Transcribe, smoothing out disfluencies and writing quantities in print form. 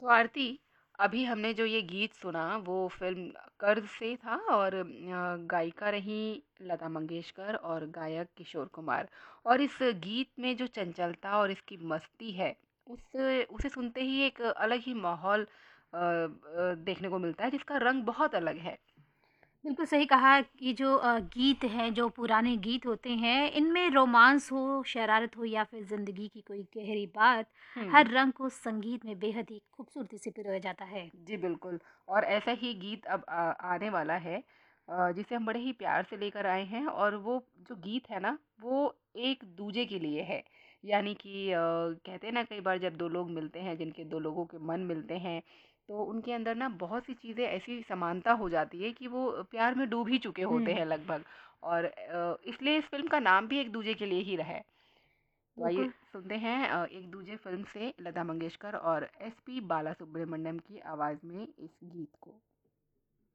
तो आरती, अभी हमने जो ये गीत सुना वो फ़िल्म कर्ज से था और गायिका रही लता मंगेशकर और गायक किशोर कुमार। और इस गीत में जो चंचलता और इसकी मस्ती है, उसे उसे सुनते ही एक अलग ही माहौल देखने को मिलता है जिसका रंग बहुत अलग है। बिल्कुल सही कहा कि जो गीत हैं, जो पुराने गीत होते हैं, इनमें रोमांस हो, शरारत हो या फिर ज़िंदगी की कोई गहरी बात, हुँ। हर रंग को संगीत में बेहद ही खूबसूरती से पिरोया जाता है। जी, बिल्कुल। और ऐसा ही गीत अब आने वाला है, जिसे हम बड़े ही प्यार से लेकर आए हैं और वो जो गीत है ना, वो एक-दूजे के लिए है। यानी कि कहते हैं ना कई बार जब 2 लोग मिलते हैं, जिनके 2 लोगों के मन मिलते हैं, तो उनके अंदर ना बहुत सी चीज़ें ऐसी समानता हो जाती है कि वो प्यार में डूब ही चुके होते हुँ, हैं लगभग। और इसलिए इस फ़िल्म का नाम भी एक-दूजे के लिए ही रहा है। तो आइए बिल्कुल। सुनते हैं एक-दूजे फ़िल्म से लता मंगेशकर और एसपी बालासुब्रमण्यम की आवाज़ में इस गीत को।